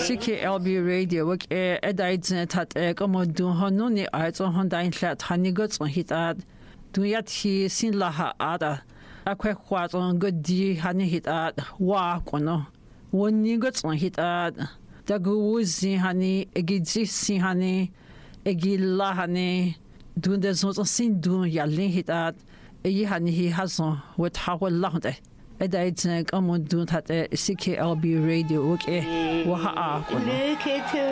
CKLB Radio work edaids tat komodun honuni aizon hondain flat hanigots on hitad duyat he sin laha ada akwe kwazon godi hani hitad wa kono woni gots on hitad daguzi hani egidzi sin hani egilla hani dunde zon sin dun yalin hitad yi hani hi hazon wet hawal lahde edaids komodun tat CKLB Radio work wa